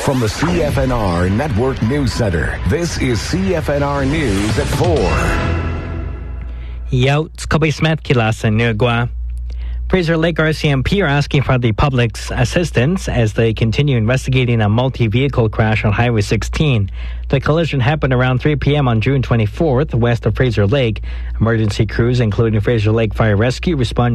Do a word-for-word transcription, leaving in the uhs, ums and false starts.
From the C F N R Network News Center, this is C F N R News at four. Yo, it's Kobe Smith kila sa Nugwa. Fraser Lake R C M P are asking for the public's assistance as they continue investigating a multi-vehicle crash on Highway sixteen. The collision happened around three p.m. on June twenty-fourth west of Fraser Lake. Emergency crews, including Fraser Lake Fire Rescue, responded